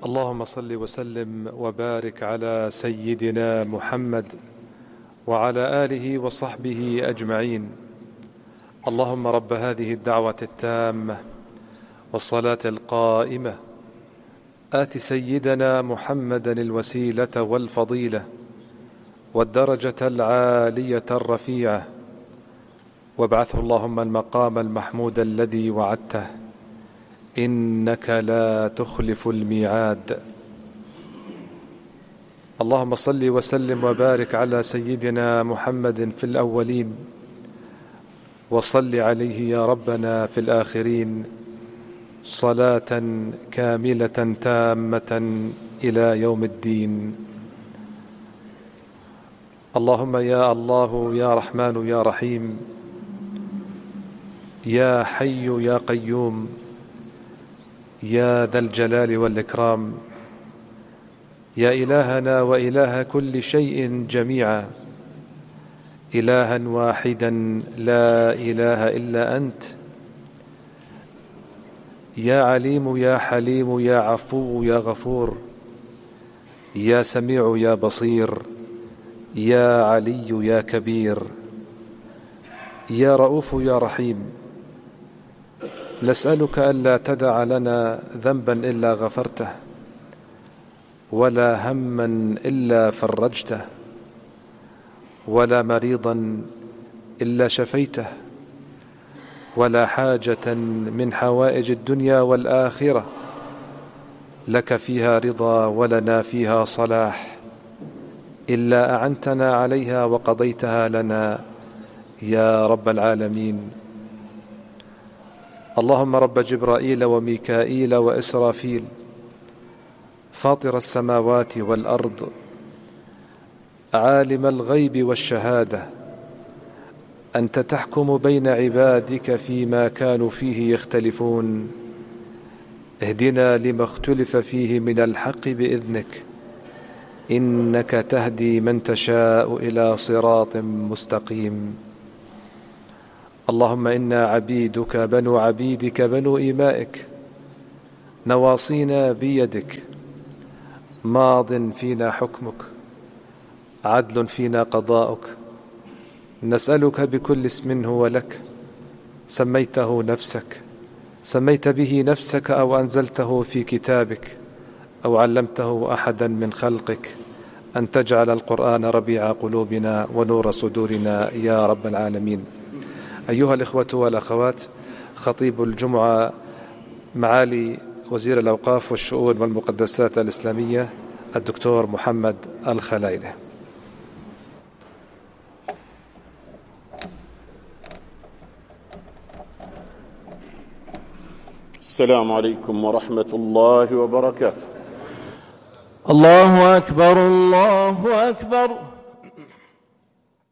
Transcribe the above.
اللهم صل وسلم وبارك على سيدنا محمد وعلى آله وصحبه أجمعين. اللهم رب هذه الدعوة التامة والصلاة القائمة آت سيدنا محمدا الوسيلة والفضيلة والدرجة العالية الرفيعة، وابعثه اللهم المقام المحمود الذي وعدته، إنك لا تخلف الميعاد. اللهم صل وسلم وبارك على سيدنا محمد في الأولين، وصل عليه يا ربنا في الآخرين صلاة كاملة تامة إلى يوم الدين. اللهم يا الله يا رحمن يا رحيم، يا حي يا قيوم، يا ذا الجلال والإكرام، يا إلهنا وإله كل شيء جميعا، إلها واحدا لا إله إلا أنت، يا عليم يا حليم يا عفو يا غفور، يا سميع يا بصير، يا علي يا كبير، يا رؤوف يا رحيم. نسألك ألا تدع لنا ذنبا إلا غفرته، ولا هما إلا فرجته، ولا مريضا إلا شفيته، ولا حاجة من حوائج الدنيا والآخرة لك فيها رضا ولنا فيها صلاح إلا أعنتنا عليها وقضيتها لنا يا رب العالمين. اللهم رب جبرائيل وميكائيل وإسرافيل، فاطر السماوات والأرض، عالم الغيب والشهادة، أنت تحكم بين عبادك فيما كانوا فيه يختلفون، اهدنا لما اختلف فيه من الحق بإذنك، إنك تهدي من تشاء إلى صراط مستقيم. اللهم إنا عبيدك بنو عبيدك بنو إمائك، نواصينا بيدك، ماض فينا حكمك، عدل فينا قضاؤك. نسألك بكل اسم هو لك سميته نفسك، سميت به نفسك أو أنزلته في كتابك أو علمته أحدا من خلقك، أن تجعل القرآن ربيع قلوبنا ونور صدورنا يا رب العالمين. أيها الإخوة والأخوات، خطيب الجمعة معالي وزير الأوقاف والشؤون والمقدسات الإسلامية الدكتور محمد الخلايلة. السلام عليكم ورحمة الله وبركاته. الله أكبر الله أكبر.